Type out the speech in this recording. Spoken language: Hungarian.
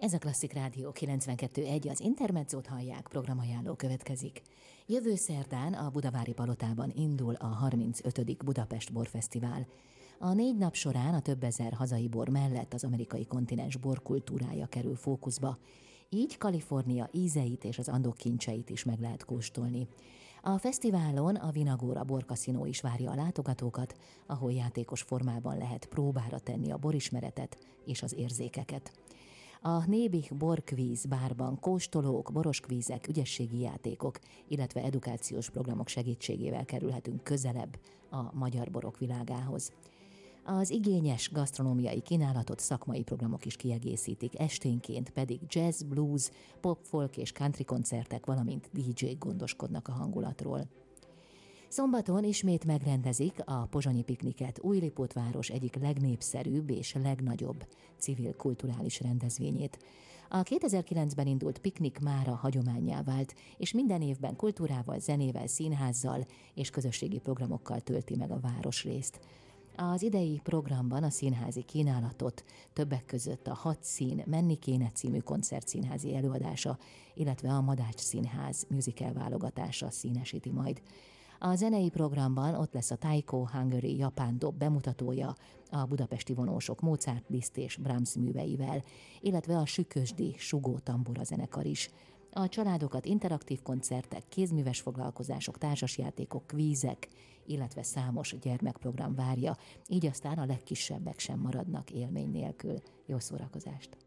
Ez a Klasszik Rádió 92.1, az Intermezzót hallják, programajánló következik. Jövő szerdán a Budavári Palotában indul a 35. Budapest Borfesztivál. A 4 nap során a több ezer hazai bor mellett az amerikai kontinens borkultúrája kerül fókuszba, így Kalifornia ízeit és az Andok kincseit is meg lehet kóstolni. A fesztiválon a Vinagóra borkaszinó is várja a látogatókat, ahol játékos formában lehet próbára tenni a borismeretet és az érzékeket. A Nébih borkvíz bárban kóstolók, boroskvízek, ügyességi játékok, illetve edukációs programok segítségével kerülhetünk közelebb a magyar borok világához. Az igényes gasztronómiai kínálatot szakmai programok is kiegészítik, esténként pedig jazz, blues, pop, folk és country koncertek, valamint DJ-k gondoskodnak a hangulatról. Szombaton ismét megrendezik a pozsonyi pikniket, Újlipótváros egyik legnépszerűbb és legnagyobb civil kulturális rendezvényét. A 2009-ben indult piknik mára hagyománnyá vált, és minden évben kultúrával, zenével, színházzal és közösségi programokkal tölti meg a városrészt. Az idei programban a színházi kínálatot többek között a 6 szín Menni kéne című koncertszínházi előadása, illetve a Madács Színház musical válogatása színesíti majd. A zenei programban ott lesz a Taiko Hungary japán dob bemutatója, a budapesti vonósok Mozart, Liszt és Brahms műveivel, illetve a Sükösdi Sugó tambura zenekar is. A családokat interaktív koncertek, kézműves foglalkozások, társasjátékok, kvízek, illetve számos gyermekprogram várja, így aztán a legkisebbek sem maradnak élmény nélkül. Jó szórakozást!